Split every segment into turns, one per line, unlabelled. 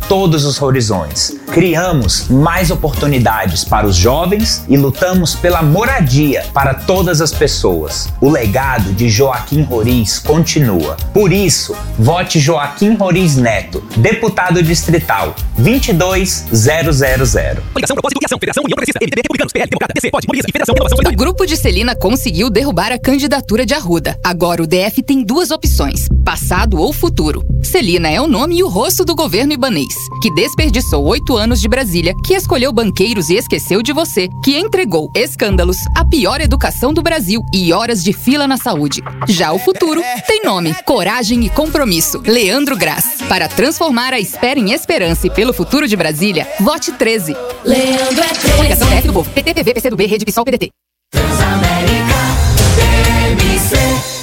todos os horizontes. Criamos mais oportunidades para os jovens e lutamos pela moradia para todas as pessoas. O legado de Joaquim Roriz continua. Por isso, vote Joaquim Roriz Neto, deputado distrital 22000.
Coligação, propósito e ação. Federação, União Progressista, MDB, Republicanos, PL, Democrata, DC, POD, Mobiliza e Federação, Renovação Solidária.
O grupo de Celina conseguiu derrubar a candidatura de Arruda. Agora o DF tem duas opções, passado ou futuro. Celina é o nome e o rosto do governo ibanês, que desperdiçou 8 anos de Brasília, que escolheu banqueiros e esqueceu de você, que entregou escândalos, a pior educação do Brasil e horas de fila na saúde. Já o futuro tem nome, coragem e compromisso. Leandro Graz. Para transformar a espera em esperança e pelo futuro de Brasília, vote 13.
Leandro é 13.
Coligação DF do Povo. PT, PV, PCdoB, Rede PSOL, PDT.
Transamérica, TMC.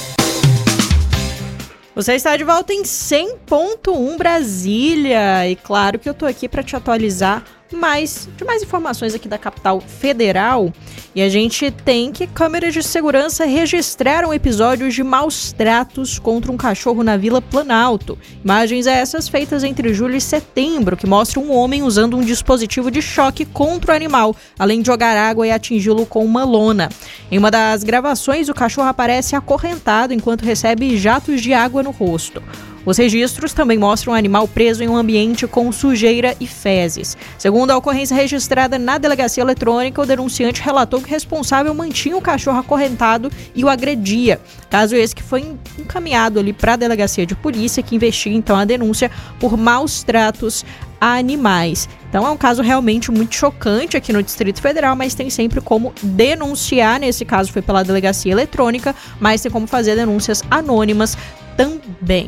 Você está de volta em 100.1 Brasília. E claro que eu tô aqui para te atualizar de mais informações aqui da capital federal. E a gente tem que câmeras de segurança registraram episódios de maus tratos contra um cachorro na Vila Planalto. Imagens essas feitas entre julho e setembro, que mostram um homem usando um dispositivo de choque contra o animal, além de jogar água e atingi-lo com uma lona. Em uma das gravações, o cachorro aparece acorrentado enquanto recebe jatos de água no rosto. Os registros também mostram o animal preso em um ambiente com sujeira e fezes. Segundo a ocorrência registrada na delegacia eletrônica, o denunciante relatou que o responsável mantinha o cachorro acorrentado e o agredia. Caso esse que foi encaminhado ali para a delegacia de polícia, que investiga então a denúncia por maus tratos a animais. Então é um caso realmente muito chocante aqui no Distrito Federal, mas tem sempre como denunciar. Nesse caso foi pela delegacia eletrônica, mas tem como fazer denúncias anônimas também.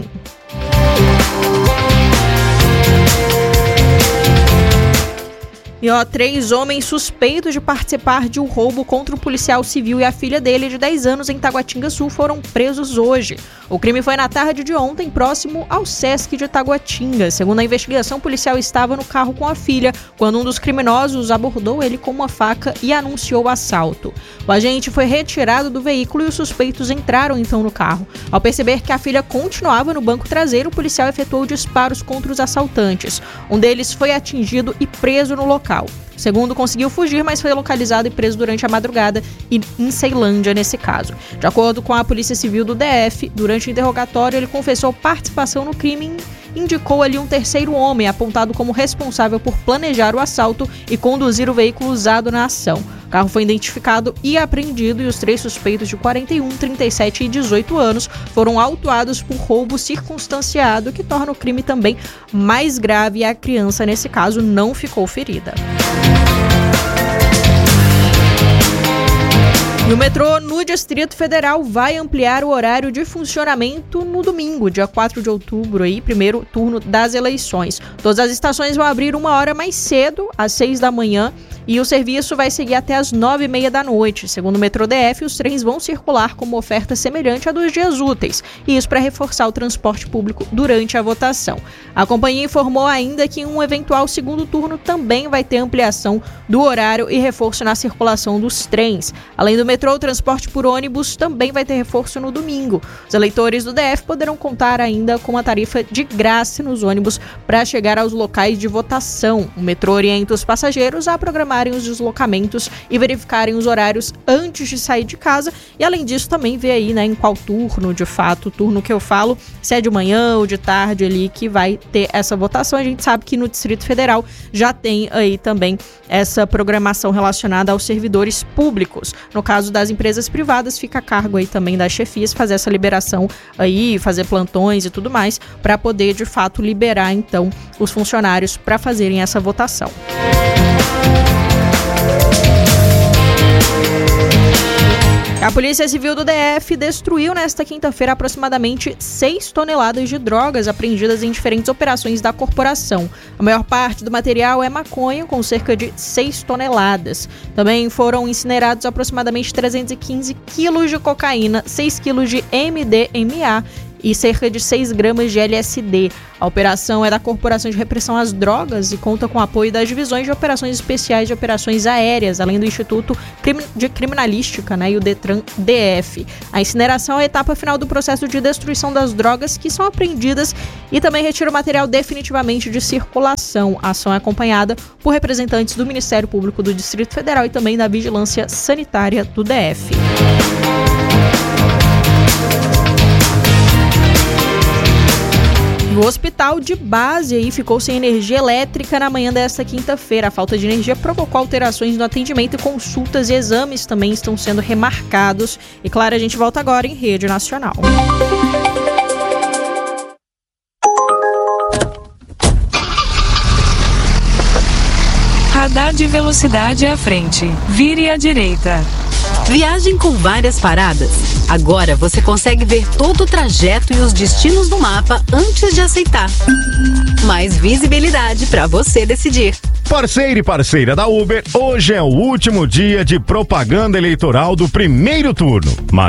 E 3 homens suspeitos de participar de um roubo contra um policial civil e a filha dele de 10 anos em Taguatinga Sul foram presos hoje. O crime foi na tarde de ontem, próximo ao Sesc de Taguatinga. Segundo a investigação, o policial estava no carro com a filha quando um dos criminosos abordou ele com uma faca e anunciou o assalto. O agente foi retirado do veículo e os suspeitos entraram então no carro. Ao perceber que a filha continuava no banco traseiro, o policial efetuou disparos contra os assaltantes. Um deles foi atingido e preso no local. O segundo conseguiu fugir, mas foi localizado e preso durante a madrugada em Ceilândia, nesse caso. De acordo com a Polícia Civil do DF, durante o interrogatório ele confessou participação no crime e indicou ali um terceiro homem, apontado como responsável por planejar o assalto e conduzir o veículo usado na ação. O carro foi identificado e apreendido e os 3 suspeitos de 41, 37 e 18 anos foram autuados por roubo circunstanciado, que torna o crime também mais grave e a criança, nesse caso, não ficou ferida. E o metrô no Distrito Federal vai ampliar o horário de funcionamento no domingo, dia 4 de outubro, primeiro turno das eleições. Todas as estações vão abrir 1 hora mais cedo, às 6 da manhã, e o serviço vai seguir até às 9h30 da noite. Segundo o Metrô DF, os trens vão circular com uma oferta semelhante à dos dias úteis, e isso para reforçar o transporte público durante a votação. A companhia informou ainda que em um eventual segundo turno também vai ter ampliação do horário e reforço na circulação dos trens. Além do metrô, o transporte por ônibus também vai ter reforço no domingo. Os eleitores do DF poderão contar ainda com uma tarifa de graça nos ônibus para chegar aos locais de votação. O metrô orienta os passageiros a programarem os deslocamentos e verificarem os horários antes de sair de casa. E além disso, também ver aí, em qual turno, de fato, o turno que eu falo, se é de manhã ou de tarde ali que vai ter essa votação. A gente sabe que no Distrito Federal já tem aí também essa programação relacionada aos servidores públicos. No caso das empresas privadas, fica a cargo aí também das chefias fazer essa liberação aí, fazer plantões e tudo mais, para poder de fato liberar então os funcionários para fazerem essa votação. A Polícia Civil do DF destruiu nesta quinta-feira aproximadamente 6 toneladas de drogas apreendidas em diferentes operações da corporação. A maior parte do material é maconha, com cerca de 6 toneladas. Também foram incinerados aproximadamente 315 quilos de cocaína, 6 quilos de MDMA e cerca de 6 gramas de LSD. A operação é da Corporação de Repressão às Drogas e conta com o apoio das Divisões de Operações Especiais de Operações Aéreas, além do Instituto de Criminalística, e o Detran DF. A incineração é a etapa final do processo de destruição das drogas que são apreendidas e também retira o material definitivamente de circulação. A ação é acompanhada por representantes do Ministério Público do Distrito Federal e também da Vigilância Sanitária do DF. O hospital de base aí ficou sem energia elétrica na manhã desta quinta-feira. A falta de energia provocou alterações no atendimento e consultas e exames também estão sendo remarcados. E claro, a gente volta agora em Rede Nacional.
Radar de velocidade à frente. Vire à direita.
Viagem com várias paradas. Agora você consegue ver todo o trajeto e os destinos do mapa antes de aceitar. Mais visibilidade para você decidir.
Parceiro e parceira da Uber, hoje é o último dia de propaganda eleitoral do primeiro turno.